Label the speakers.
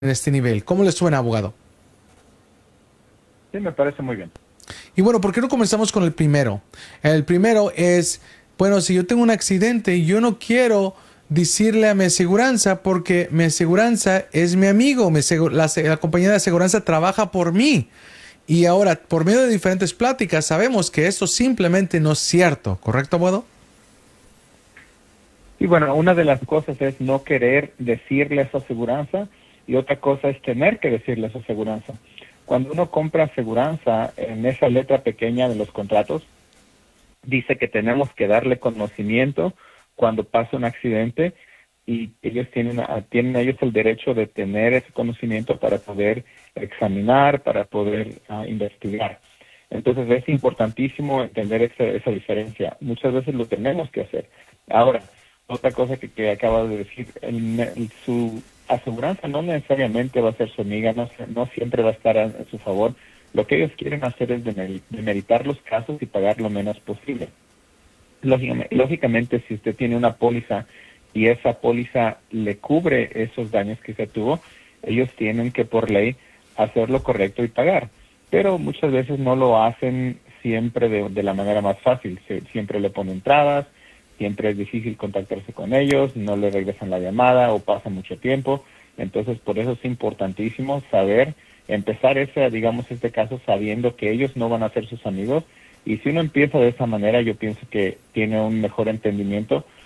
Speaker 1: en este nivel. ¿Cómo le suena, abogado?
Speaker 2: Sí, me parece muy bien.
Speaker 1: Y bueno, ¿por qué no comenzamos con el primero? El primero es, bueno, si yo tengo un accidente, yo no quiero decirle a mi aseguranza porque mi aseguranza es mi amigo, la compañía de aseguranza trabaja por mí. Y ahora, por medio de diferentes pláticas, sabemos que esto simplemente no es cierto, ¿correcto, abogado?
Speaker 2: Y bueno, una de las cosas es no querer decirle a su aseguranza y otra cosa es tener que decirle a su aseguranza. Cuando uno compra aseguranza, en esa letra pequeña de los contratos, dice que tenemos que darle conocimiento cuando pasa un accidente y ellos tienen ellos el derecho de tener ese conocimiento para poder examinar, para poder investigar. Entonces es importantísimo entender esa diferencia. Muchas veces lo tenemos que hacer. Ahora, otra cosa que acaba de decir, su aseguranza no necesariamente va a ser su amiga, no siempre va a estar a su favor. Lo que ellos quieren hacer es demeritar los casos y pagar lo menos posible. Lógicamente, si usted tiene una póliza y esa póliza le cubre esos daños que se tuvo, ellos tienen que por ley hacer lo correcto y pagar. Pero muchas veces no lo hacen siempre de la manera más fácil. Siempre le ponen trabas, siempre es difícil contactarse con ellos, no le regresan la llamada o pasa mucho tiempo. Entonces, por eso es importantísimo saber, empezar digamos, este caso sabiendo que ellos no van a ser sus amigos y si uno empieza de esa manera, yo pienso que tiene un mejor entendimiento